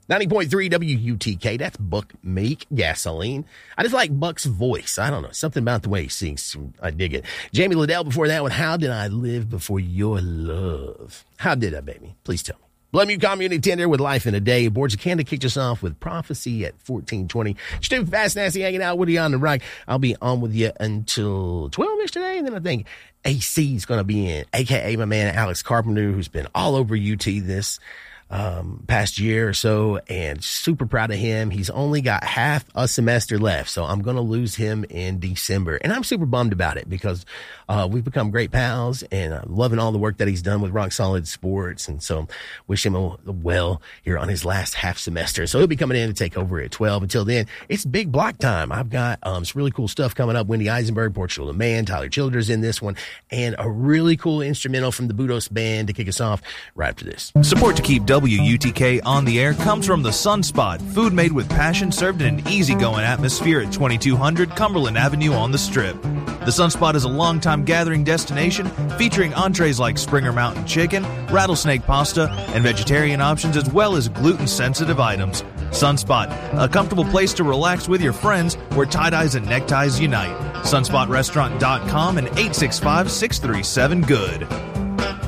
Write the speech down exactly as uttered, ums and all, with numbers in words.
ninety point three W U T K, that's Buck Meek Gasoline. I just like Buck's voice. I don't know, something about the way he sings. I dig it. Jamie Liddell before that with How Did I Live Before Your Love? How did I, baby? Please tell me. Bloodmute Community Tender with Life in a Day. Boards of Canada kicked us off with Prophecy at fourteen twenty. Stupid Fast Nasty hanging out with you on the right. I'll be on with you until twelve-ish today, and then I think A C is going to be in, a k a my man Alex Carpenter, who's been all over U T this um past year or so, and super proud of him. He's only got half a semester left, so I'm going to lose him in December, and I'm super bummed about it because uh we've become great pals, and I'm loving all the work that he's done with Rock Solid Sports, and so wish him a, well here on his last half semester. So he'll be coming in to take over at twelve. Until then, it's big block time. I've got um some really cool stuff coming up. Wendy Eisenberg, Portugal the Man, Tyler Childers in this one, and a really cool instrumental from the Budos Band to kick us off right after this. Support to keep W U T K on the air comes from the Sunspot, food made with passion served in an easygoing atmosphere at twenty-two hundred Cumberland Avenue on the Strip. The Sunspot is a longtime gathering destination featuring entrees like Springer Mountain Chicken, rattlesnake pasta, and vegetarian options as well as gluten-sensitive items. Sunspot, a comfortable place to relax with your friends where tie-dyes and neckties unite. sunspot restaurant dot com and eight six five, six three seven, good.